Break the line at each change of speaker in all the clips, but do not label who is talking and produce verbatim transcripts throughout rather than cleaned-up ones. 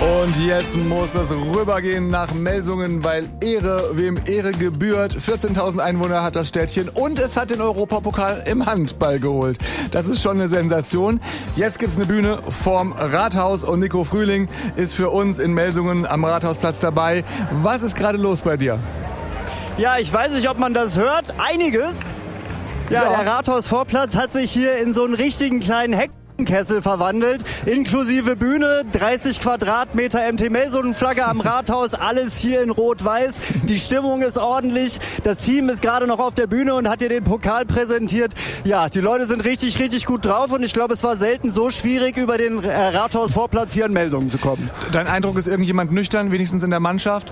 Und jetzt muss es rübergehen nach Melsungen, weil Ehre, wem Ehre gebührt. vierzehntausend Einwohner hat das Städtchen und es hat den Europapokal im Handball geholt. Das ist schon eine Sensation. Jetzt gibt's eine Bühne vorm Rathaus und Nico Frühling ist für uns in Melsungen am Rathausplatz dabei. Was ist gerade los bei dir?
Ja, ich weiß nicht, ob man das hört. Einiges. Ja, ja. Der Rathausvorplatz hat sich hier in so einen richtigen kleinen Heck Kessel verwandelt, inklusive Bühne, dreißig Quadratmeter M T Melsungen-Flagge am Rathaus, alles hier in Rot-Weiß. Die Stimmung ist ordentlich, das Team ist gerade noch auf der Bühne und hat hier den Pokal präsentiert. Ja, die Leute sind richtig, richtig gut drauf und ich glaube, es war selten so schwierig, über den äh, Rathausvorplatz hier in Melsungen zu kommen.
Dein Eindruck ist irgendjemand nüchtern, wenigstens in der Mannschaft?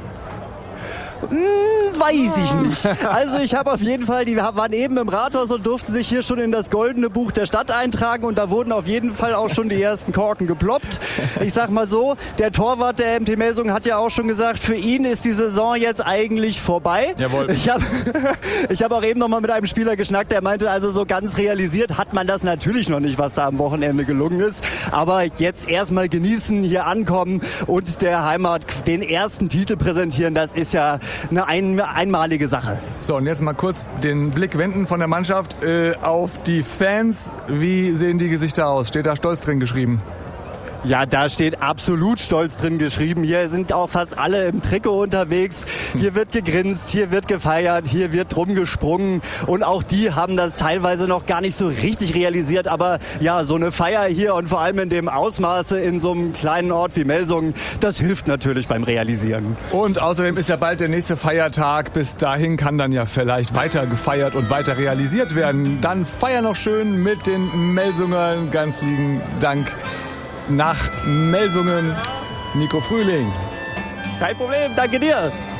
Hm, weiß ich nicht. Also ich habe auf jeden Fall, die waren eben im Rathaus und durften sich hier schon in das goldene Buch der Stadt eintragen und da wurden auf jeden Fall auch schon die ersten Korken geploppt. Ich sag mal so, der Torwart der M T Melsungen hat ja auch schon gesagt, für ihn ist die Saison jetzt eigentlich vorbei.
Jawohl.
Ich habe ich hab auch eben noch mal mit einem Spieler geschnackt, der meinte, also so ganz realisiert hat man das natürlich noch nicht, was da am Wochenende gelungen ist. Aber jetzt erstmal genießen, hier ankommen und der Heimat den ersten Titel präsentieren, das ist ja eine ein, einmalige Sache.
So, und jetzt mal kurz den Blick wenden von der Mannschaft äh, auf die Fans. Wie sehen die Gesichter aus? Steht da stolz drin geschrieben?
Ja, da steht absolut stolz drin geschrieben. Hier sind auch fast alle im Trikot unterwegs. Hier wird gegrinst, hier wird gefeiert, hier wird rumgesprungen. Und auch die haben das teilweise noch gar nicht so richtig realisiert. Aber ja, so eine Feier hier und vor allem in dem Ausmaße in so einem kleinen Ort wie Melsungen, das hilft natürlich beim Realisieren.
Und außerdem ist ja bald der nächste Feiertag. Bis dahin kann dann ja vielleicht weiter gefeiert und weiter realisiert werden. Dann feier noch schön mit den Melsungern. Ganz lieben Dank. Nach Melsungen, Nico Frühling.
Kein Problem, danke dir.